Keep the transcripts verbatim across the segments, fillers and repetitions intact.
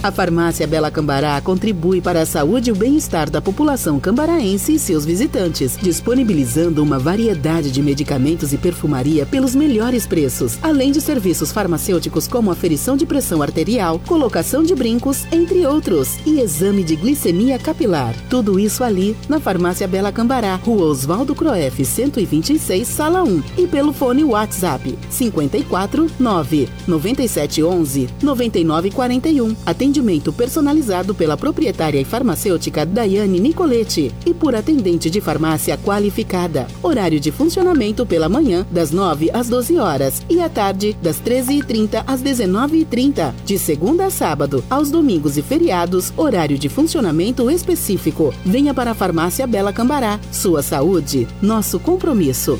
A Farmácia Bela Cambará contribui para a saúde e o bem-estar da população cambaraense e seus visitantes, disponibilizando uma variedade de medicamentos e perfumaria pelos melhores preços, além de serviços farmacêuticos como aferição de pressão arterial, colocação de brincos, entre outros, e exame de glicemia capilar. Tudo isso ali na Farmácia Bela Cambará, Rua Oswaldo Croef, cento e vinte e seis, Sala um, e pelo fone WhatsApp cinco quatro nove nove sete um um nove nove quatro um. Atendimento personalizado pela proprietária e farmacêutica Daiane Nicoletti e por atendente de farmácia qualificada. Horário de funcionamento pela manhã, das nove às doze horas e à tarde, das treze e trinta às dezenove e trinta. De segunda a sábado, aos domingos e feriados, horário de funcionamento específico. Venha para a Farmácia Bela Cambará. Sua saúde, nosso compromisso.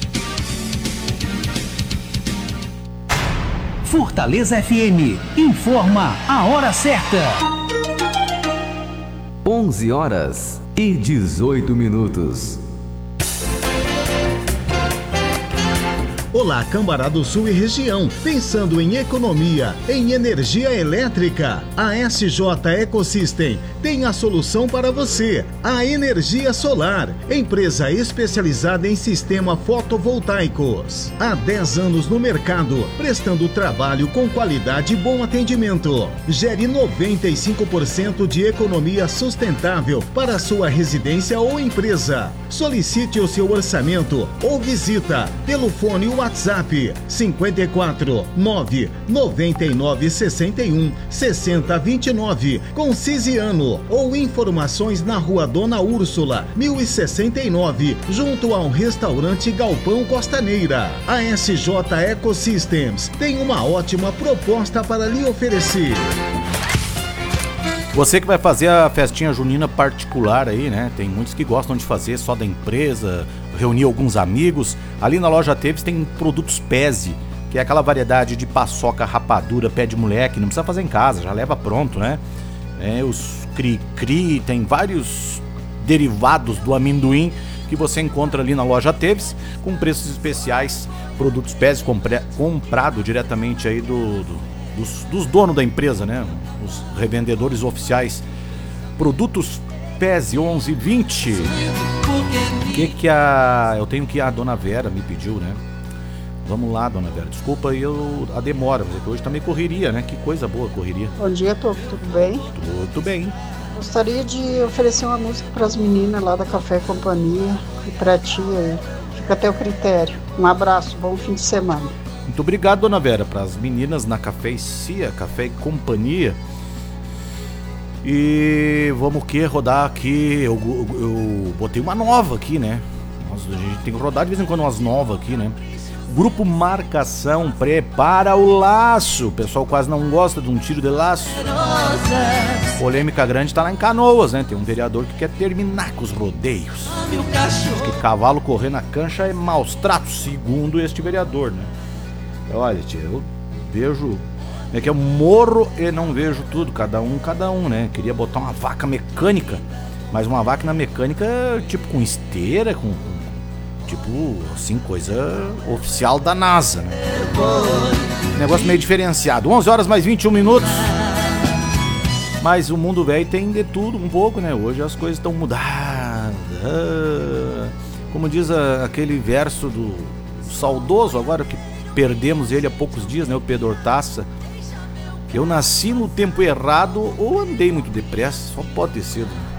Fortaleza F M informa a hora certa. onze horas e dezoito minutos. Olá, Cambará do Sul e região. Pensando em economia, em energia elétrica, a S J Ecosystem tem a solução para você. A Energia Solar, empresa especializada em sistema fotovoltaicos. Há dez anos no mercado, prestando trabalho com qualidade e bom atendimento. Gere noventa e cinco por cento de economia sustentável para sua residência ou empresa. Solicite o seu orçamento ou visita pelo fone WhatsApp cinco quatro nove nove nove seis um seis zero dois nove com Cisiano ou informações na Rua Dona Úrsula, mil e sessenta e nove, junto ao restaurante Galpão Costaneira. A S J Ecosystems tem uma ótima proposta para lhe oferecer. Você que vai fazer a festinha junina particular aí, né? Tem muitos que gostam de fazer só da empresa, reunir alguns amigos. Ali na loja Teves tem produtos Pese, que é aquela variedade de paçoca, rapadura, pé de moleque. Não precisa fazer em casa, já leva pronto, né? É, os cri-cri, tem vários derivados do amendoim que você encontra ali na loja Teves, com preços especiais. Produtos Pese compre- comprado diretamente aí do... do Dos, dos donos da empresa, né? Os revendedores oficiais. Produtos Pese onze vinte. O que que a... Eu tenho que a dona Vera me pediu, né? Vamos lá, dona Vera. Desculpa aí eu, a demora, mas é que hoje também correria, né? Que coisa boa, correria. Bom dia, tô, tudo bem? Tudo bem. Gostaria de oferecer uma música para as meninas lá da Café e Companhia e pra tia aí. Fica até o critério. Um abraço, bom fim de semana. Muito obrigado, dona Vera, para as meninas na Café e Cia, Café e Companhia. E vamos que rodar aqui. Eu, eu, eu botei uma nova aqui, né? Nossa, a gente tem que rodar de vez em quando umas novas aqui, né? Grupo Marcação prepara o laço. O pessoal quase não gosta de um tiro de laço. Polêmica grande tá lá em Canoas, né? Tem um vereador que quer terminar com os rodeios. Diz que cavalo correr na cancha é maus tratos, segundo este vereador, né? Olha, tia, eu vejo... É que eu morro e não vejo tudo, cada um, cada um, né? Queria botar uma vaca mecânica, mas uma vaca mecânica tipo com esteira, com, com tipo, assim, coisa oficial da NASA, né? Negócio meio diferenciado. onze horas mais vinte e um minutos. Mas o mundo velho tem de tudo um pouco, né? Hoje as coisas estão mudadas. Como diz a, aquele verso do saudoso, agora que perdemos ele há poucos dias, né? O Pedro Hortaça. Eu nasci no tempo errado ou andei muito depressa, só pode ter sido.